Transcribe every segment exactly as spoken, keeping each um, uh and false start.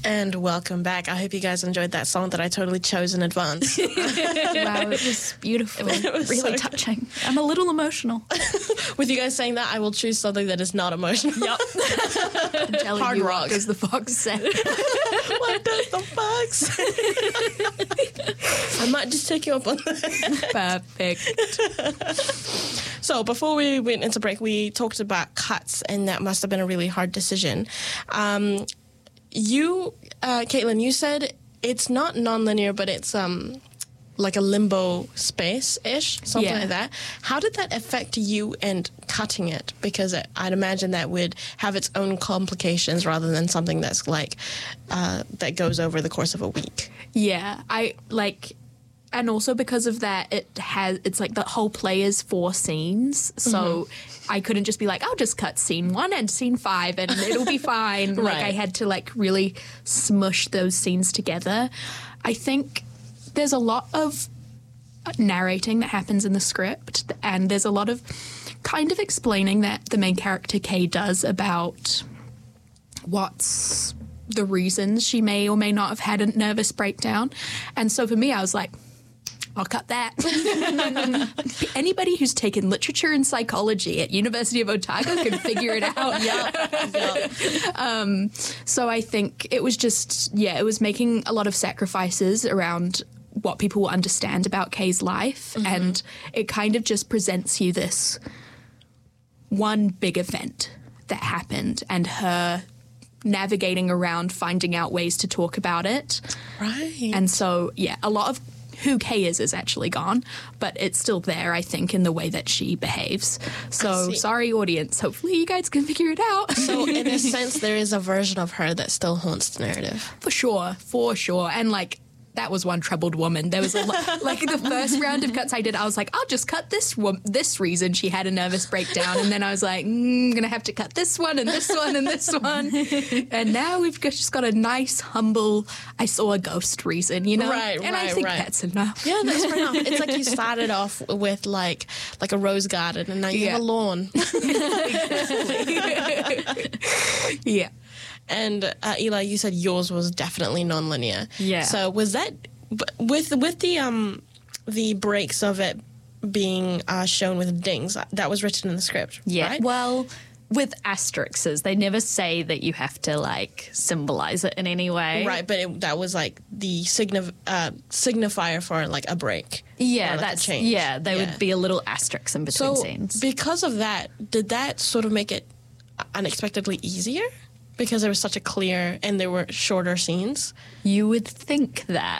And welcome back. I hope you guys enjoyed that song that I totally chose in advance. Wow, it was beautiful. It was really so touching. I'm a little emotional. With you guys saying that, I will choose something that is not emotional. Yep. I'm telling Hard you, rock. What does the fox say? What does the fox say? I might just take you up on that. Perfect. So before we went into break, we talked about cuts, and that must have been a really hard decision. Um... You, uh, Caitlin, you said it's not non-linear, but it's um, like a limbo space-ish, something Yeah. like that. How did that affect you and cutting it? Because it, I'd imagine that would have its own complications rather than something that's like, uh, that goes over the course of a week. Yeah, I like... And also because of that, it has, it's like the whole play is four scenes. So mm-hmm. I couldn't just be like, I'll just cut scene one and scene five and it'll be fine. Right. Like I had to like really smush those scenes together. I think there's a lot of narrating that happens in the script, and there's a lot of kind of explaining that the main character Kay does about what's the reasons she may or may not have had a nervous breakdown. And so for me, I was like, I'll cut that. Anybody who's taken literature and psychology at University of Otago can figure it out. Yep. Yep. Um, so I think it was just, yeah, it was making a lot of sacrifices around what people will understand about Kay's life. Mm-hmm. And it kind of just presents you this one big event that happened and her navigating around, finding out ways to talk about it. Right. And so, yeah, a lot of who Kay is is actually gone, but it's still there, I think, in the way that she behaves. So, sorry, audience. Hopefully you guys can figure it out. So, in a sense, there is a version of her that still haunts the narrative. For sure, for sure. And, like, that was one troubled woman. There was a lot, like the first round of cuts I did, I was like, I'll just cut this one, this reason she had a nervous breakdown. And then I was like, mm, I'm going to have to cut this one and this one and this one. And now we've just got a nice, humble, I saw a ghost reason, you know? Right, and right, I think right. that's enough. Yeah, that's fair enough. It's like you started off with like like a rose garden and now you Yeah. have a lawn. Yeah. And uh, Eli, you said yours was definitely non-linear. Yeah. So was that b- with with the um the breaks of it being uh, shown with dings? That was written in the script. Yeah. Right? Well, with asterisks, they never say that you have to like symbolize it in any way. Right, but it, that was like the signif- uh, signifier for like a break. Yeah, or, like, a that's change. yeah. There Yeah. would be a little asterisk in between So scenes. because of that, did that sort of make it unexpectedly easier? Because there was such a clear and there were shorter scenes. You would think that.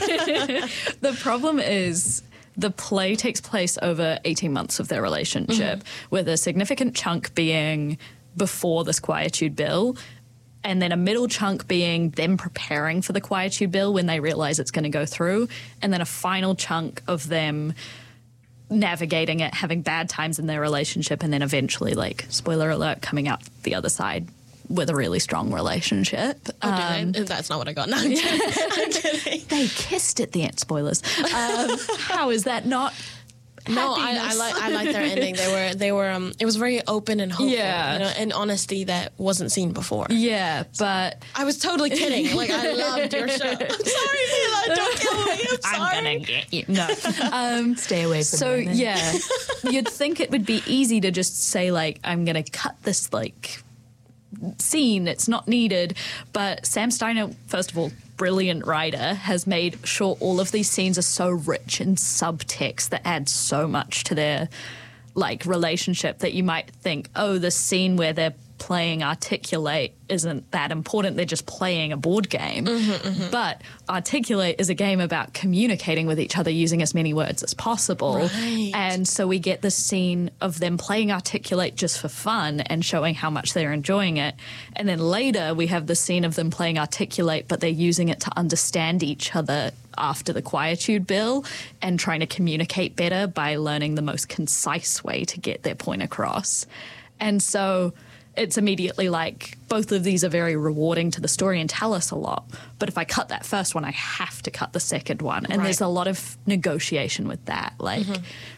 The problem is the play takes place over eighteen months of their relationship, mm-hmm. with a significant chunk being before this Quietude Bill, and then a middle chunk being them preparing for the Quietude Bill when they realize it's going to go through, and then a final chunk of them navigating it, having bad times in their relationship, and then eventually, like, spoiler alert, coming out the other side with a really strong relationship. Oh, Um, do they? That's not what I got. No, I'm kidding. I'm kidding. They kissed at the end. Spoilers. Um, how is that not? No, I, I happiness? like I like their ending. They were they were um. It was very open and hopeful. Yeah. You know, and honesty that wasn't seen before. Yeah, but I was totally kidding. Like I loved your show. I'm sorry, Mila. Don't kill me. I'm sorry. I'm gonna get you. No. Um, Stay away from so me, then. yeah, you'd think it would be easy to just say like, I'm gonna cut this like scene. It's not needed. But Sam Steiner, first of all, brilliant writer, has made sure all of these scenes are so rich in subtext that adds so much to their like relationship that you might think, oh, the scene where they're playing Articulate isn't that important. They're just playing a board game. Mm-hmm, mm-hmm. But Articulate is a game about communicating with each other using as many words as possible. Right. And so we get this scene of them playing Articulate just for fun and showing how much they're enjoying it. And then later we have the scene of them playing Articulate, but they're using it to understand each other after the Quietude Bill and trying to communicate better by learning the most concise way to get their point across. And so it's immediately like both of these are very rewarding to the story and tell us a lot. But if I cut that first one, I have to cut the second one. And Right. there's a lot of negotiation with that. Like, mm-hmm.